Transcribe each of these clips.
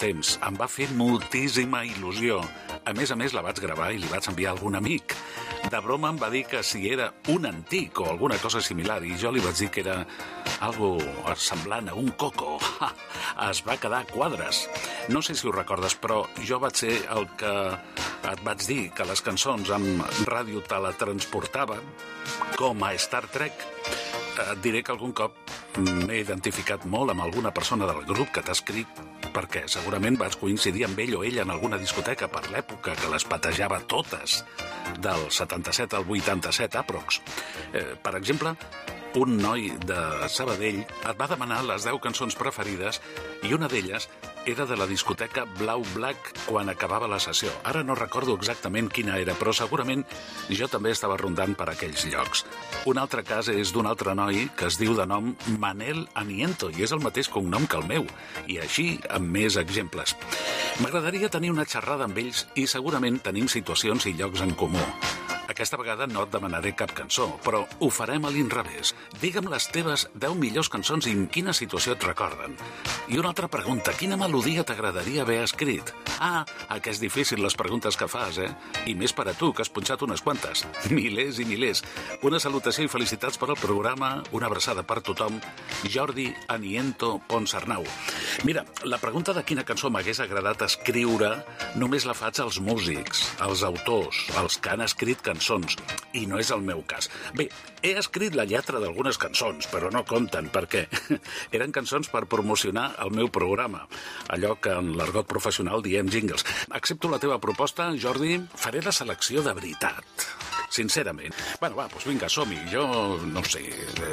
temps. Em va fer moltíssima il·lusió. A més, la vaig gravar i li vaig enviar a algun amic. De broma em va dir que si era un antic o alguna cosa similar, i jo li vaig dir que era algo semblant a un coco. Es va quedar a quadres. No sé si ho recordes, però jo vaig ser el que et vaig dir que les cançons amb ràdio teletransportaven com a Star Trek. Et diré que algun cop m'he identificat molt amb alguna persona del grup que t'ha escrit, perquè segurament vaig coincidir amb ell o ella en alguna discoteca per l'època que les patejava totes, del 77 al 87 aprox. Per exemple, un noi de Sabadell et va demanar les 10 cançons preferides i una d'elles era de la discoteca Blau Black quan acabava la sessió. Ara no recordo exactament quina era, però segurament jo també estava rondant per aquells llocs. Un altre cas és d'un altre noi que es diu de nom Manel Aniento i és el mateix cognom que el meu, i així amb més exemples. M'agradaria tenir una xerrada amb ells i segurament tenim situacions i llocs en comú. Aquesta vegada no et demanaré cap cançó, però ho farem a l'inrevés. Digue'm les teves 10 millors cançons i en quina situació et recorden. I una altra pregunta, quina melodia t'agradaria haver escrit? Que és difícil les preguntes que fas, I més per a tu, que has punxat unes quantes. Milers i milers. Una salutació i felicitats per al programa, una abraçada per tothom. Jordi Aniento Ponsarnau. Mira, la pregunta de quina cançó m'hagués agradat escriure només la faig als músics, als autors, als que han escrit cançons, i no és el meu cas. Bé, he escrit la lletra d'algunes cançons, però no compten, perquè eren cançons per promocionar el meu programa, allò que en l'argot professional diem jingles. Accepto la teva proposta, Jordi, faré la selecció de veritat. Sincerament. Bueno, va, doncs vinga, som-hi. Jo, no sé,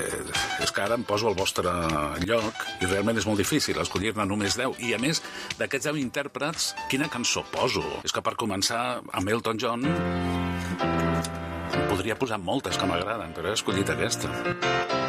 és que ara em poso al vostre lloc i realment és molt difícil escollir-ne només 10. I a més, d'aquests 10 intèrprets, quina cançó poso? És que per començar, amb Elton John podria posar moltes que m'agraden, però he escollit aquesta.